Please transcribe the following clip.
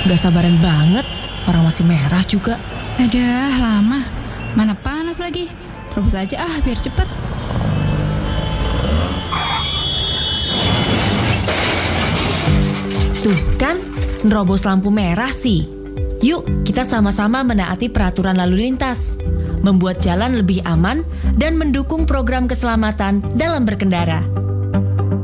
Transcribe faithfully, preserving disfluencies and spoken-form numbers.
Gak sabaran banget, orang masih merah juga. Adah, lama. Mana panas lagi. Terus aja ah, biar cepet. Tuh kan, nerobos lampu merah sih. Yuk, kita sama-sama menaati peraturan lalu lintas, membuat jalan lebih aman dan mendukung program keselamatan dalam berkendara.